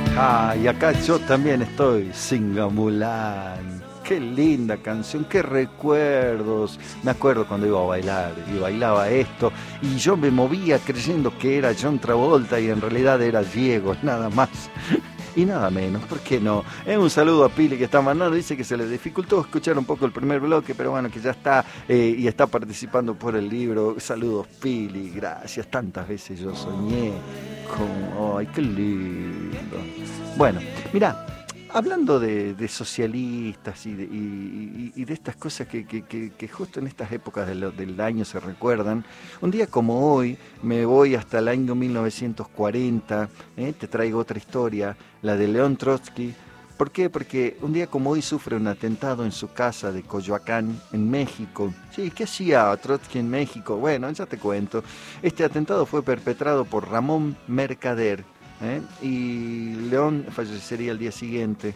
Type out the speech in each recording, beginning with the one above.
Ah, y acá yo también estoy, Singamulán. Qué linda canción, qué recuerdos. Me acuerdo cuando iba a bailar y bailaba esto y yo me movía creyendo que era John Travolta y en realidad era Diego, nada más y nada menos, ¿por qué no? Un saludo a Pili que está mandando, dice que se le dificultó escuchar un poco el primer bloque, pero bueno, que ya está y está participando por el libro. Saludos Pili, gracias, tantas veces yo soñé con... ¡Ay, qué lindo! Bueno, mira, hablando de socialistas y de estas cosas que justo en estas épocas del año se recuerdan, un día como hoy me voy hasta el año 1940, te traigo otra historia, la de León Trotsky. ¿Por qué? Porque un día como hoy sufre un atentado en su casa de Coyoacán, en México. Sí, ¿qué hacía Trotsky en México? Bueno, ya te cuento. Este atentado fue perpetrado por Ramón Mercader, y León fallecería el día siguiente,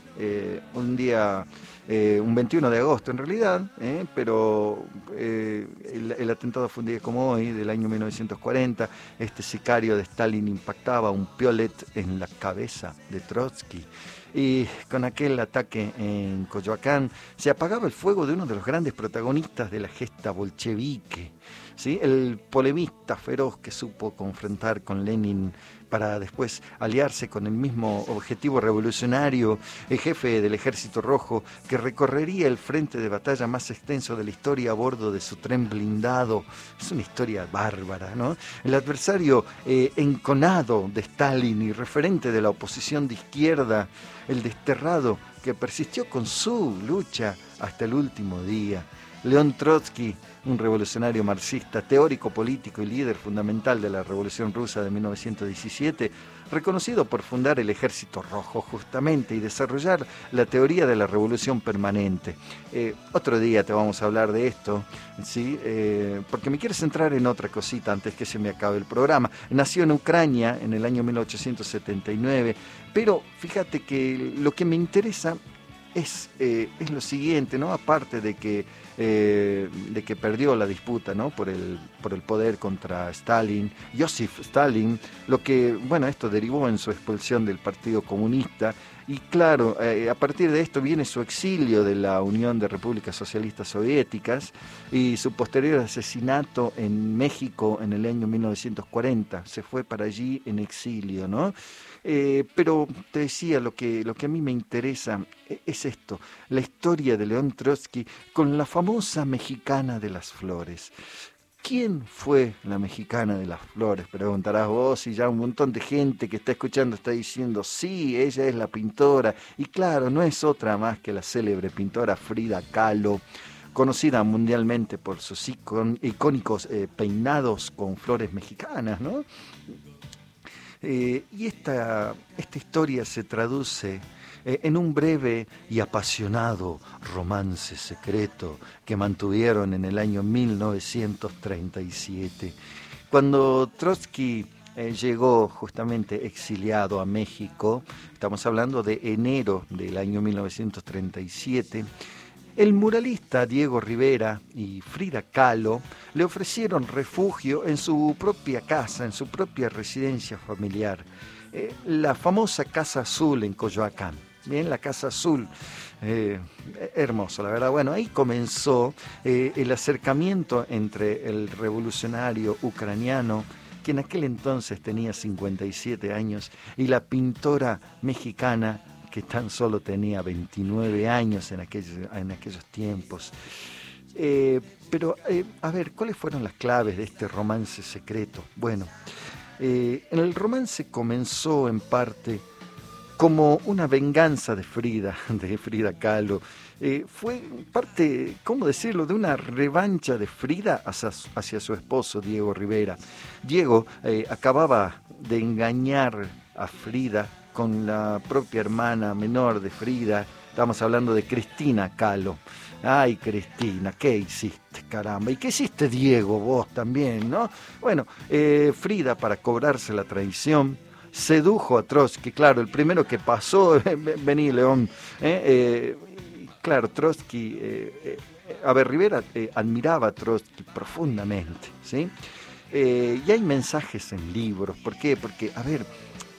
un 21 de agosto en realidad, pero el atentado fue un día como hoy, del año 1940. Este sicario de Stalin impactaba un piolet en la cabeza de Trotsky. Y con aquel ataque en Coyoacán se apagaba el fuego de uno de los grandes protagonistas de la gesta bolchevique, ¿sí? El polemista feroz que supo confrontar con Lenin para después aliarse con el mismo objetivo revolucionario, el jefe del Ejército Rojo, que recorrería el frente de batalla más extenso de la historia a bordo de su tren blindado. Es una historia bárbara, ¿no? El adversario enconado de Stalin y referente de la oposición de izquierda, el desterrado que persistió con su lucha hasta el último día. León Trotsky, un revolucionario marxista, teórico político y líder fundamental de la Revolución Rusa de 1917, reconocido por fundar el Ejército Rojo justamente y desarrollar la teoría de la revolución permanente. Otro día te vamos a hablar de esto, ¿sí? Porque me quiero centrar en otra cosita antes que se me acabe el programa. Nació en Ucrania en el año 1879, pero fíjate que lo que me interesa es lo siguiente, ¿no? Aparte de que perdió la disputa, ¿no? por el poder contra Stalin, Joseph Stalin, lo que, bueno, esto derivó en su expulsión del Partido Comunista y claro, a partir de esto viene su exilio de la Unión de Repúblicas Socialistas Soviéticas y su posterior asesinato en México en el año 1940. Se fue para allí en exilio, ¿no? Pero te decía, lo que a mí me interesa es esto, la historia de León Trotsky con la famosa mexicana de las flores. ¿Quién fue la mexicana de las flores? Preguntarás vos, y ya un montón de gente que está escuchando está diciendo, sí, ella es la pintora. Y claro, no es otra más que la célebre pintora Frida Kahlo, conocida mundialmente por sus icónicos peinados con flores mexicanas, ¿no? Y esta historia se traduce en un breve y apasionado romance secreto que mantuvieron en el año 1937. Cuando Trotsky llegó justamente exiliado a México, estamos hablando de enero del año 1937, el muralista Diego Rivera y Frida Kahlo le ofrecieron refugio en su propia casa, en su propia residencia familiar, la famosa Casa Azul en Coyoacán. Bien, la Casa Azul, hermoso, la verdad. Bueno, ahí comenzó el acercamiento entre el revolucionario ucraniano, que en aquel entonces tenía 57 años, y la pintora mexicana, que tan solo tenía 29 años en aquellos tiempos. A ver, ¿cuáles fueron las claves de este romance secreto? Bueno, el romance comenzó en parte como una venganza de Frida Kahlo. Fue parte, ¿cómo decirlo?, de una revancha de Frida hacia su esposo, Diego Rivera. Diego acababa de engañar a Frida con la propia hermana menor de Frida. Estamos hablando de Cristina Kahlo. Ay, Cristina, ¿qué hiciste, caramba? ¿Y qué hiciste, Diego, vos también, no? Bueno, Frida, para cobrarse la traición, sedujo a Trotsky. Claro, el primero que pasó, vení, León. Claro, Trotsky, Rivera admiraba a Trotsky profundamente, ¿sí? Y hay mensajes en libros. ¿Por qué? Porque, a ver,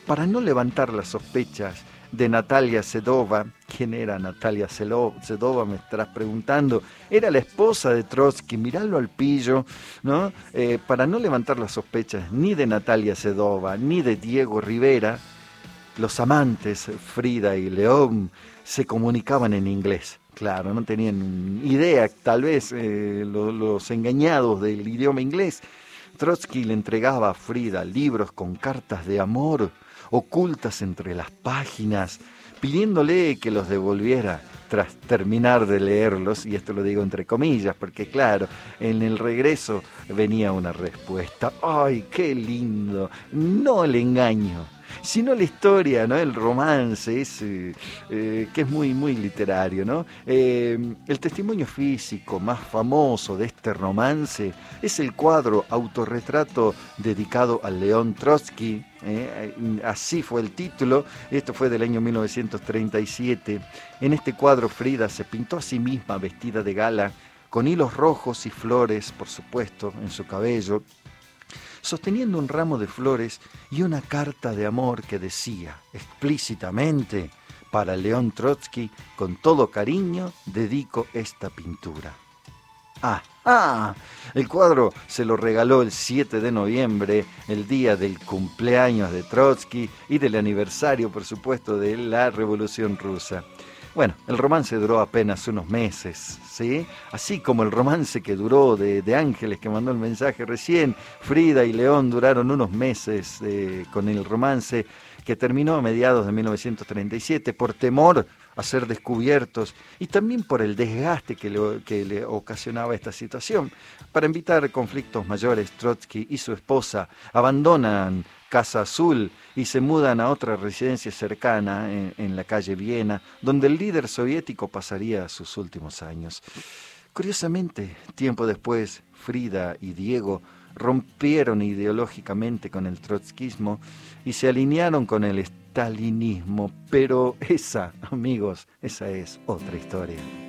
para no levantar las sospechas de Natalia Sedova. ¿Quién era Natalia Sedova? Me estarás preguntando. Era la esposa de Trotsky, miralo al pillo, ¿no? Para no levantar las sospechas ni de Natalia Sedova, ni de Diego Rivera, los amantes, Frida y León, se comunicaban en inglés. Claro, no tenían idea, tal vez los engañados del idioma inglés. Trotsky le entregaba a Frida libros con cartas de amor ocultas entre las páginas, pidiéndole que los devolviera tras terminar de leerlos, y esto lo digo entre comillas, porque claro, en el regreso venía una respuesta. ¡Ay, qué lindo! No el engaño, sino la historia, ¿no? El romance ese, que es muy, muy literario, ¿no? El testimonio físico más famoso de este romance es el cuadro autorretrato dedicado a León Trotsky. Así fue el título. Esto fue del año 1937. En este cuadro Frida se pintó a sí misma vestida de gala, con hilos rojos y flores, por supuesto, en su cabello, sosteniendo un ramo de flores y una carta de amor que decía explícitamente: para León Trotsky, con todo cariño, dedico esta pintura. El cuadro se lo regaló el 7 de noviembre, el día del cumpleaños de Trotsky y del aniversario, por supuesto, de la Revolución Rusa. Bueno, el romance duró apenas unos meses, ¿sí? Así como el romance que duró de Ángeles, que mandó el mensaje recién. Frida y León duraron unos meses con el romance, que terminó a mediados de 1937 por temor a ser descubiertos y también por el desgaste que le ocasionaba esta situación. Para evitar conflictos mayores, Trotsky y su esposa abandonan Casa Azul y se mudan a otra residencia cercana en la calle Viena, donde el líder soviético pasaría sus últimos años. Curiosamente, tiempo después, Frida y Diego rompieron ideológicamente con el trotskismo y se alinearon con el stalinismo, pero esa, amigos, esa es otra historia.